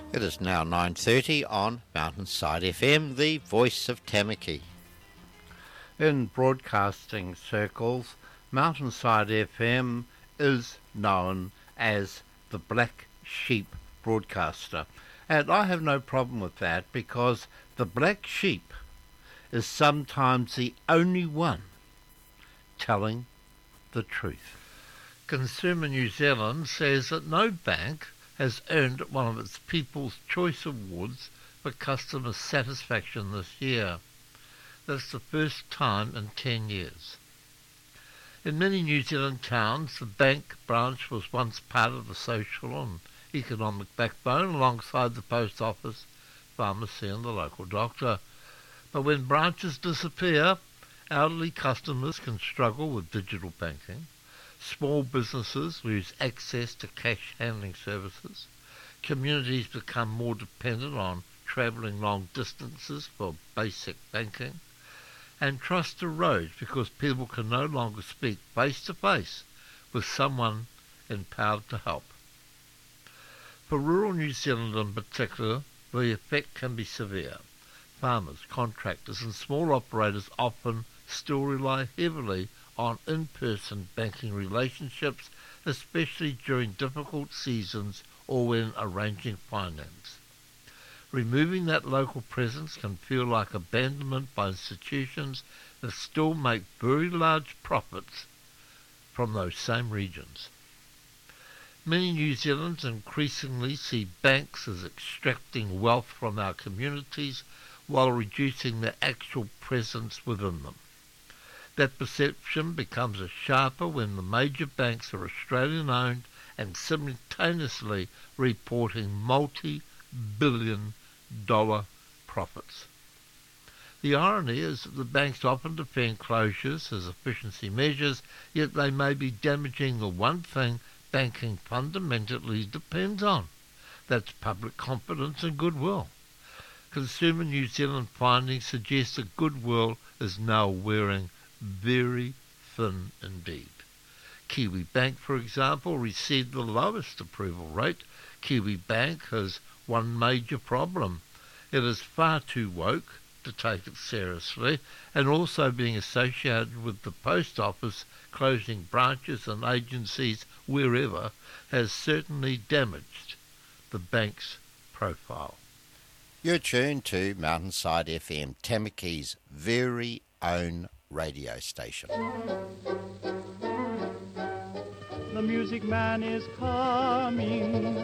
It is now 9:30 on Mountainside FM, the voice of Tamaki. In broadcasting circles, Mountainside FM is known as the Black Sheep broadcaster. And I have no problem with that because the black sheep is sometimes the only one telling the truth. Consumer New Zealand says that no bank has earned one of its People's Choice Awards for customer satisfaction this year. That's the first time in 10 years. In many New Zealand towns, the bank branch was once part of the social and economic backbone alongside the post office, pharmacy and the local doctor. But when branches disappear, elderly customers can struggle with digital banking. Small businesses lose access to cash handling services. Communities become more dependent on travelling long distances for basic banking. And trust erodes because people can no longer speak face to face with someone empowered to help. For rural New Zealand in particular, the effect can be severe. Farmers, contractors and small operators often still rely heavily on in-person banking relationships, especially during difficult seasons or when arranging finance. Removing that local presence can feel like abandonment by institutions that still make very large profits from those same regions. Many New Zealanders increasingly see banks as extracting wealth from our communities while reducing their actual presence within them. That perception becomes sharper when the major banks are Australian-owned and simultaneously reporting multi-billion-dollar profits. The irony is that the banks often defend closures as efficiency measures, yet they may be damaging the one thing banking fundamentally depends on. That's public confidence and goodwill. Consumer New Zealand findings suggest that goodwill is now wearing very thin indeed. Kiwi Bank, for example, received the lowest approval rate. Kiwi Bank has one major problem. It is far too woke to take it seriously, and also being associated with the post office closing branches and agencies wherever has certainly damaged the bank's profile. You're tuned to Mountainside FM, Tamaki's very own radio station. The music man is coming.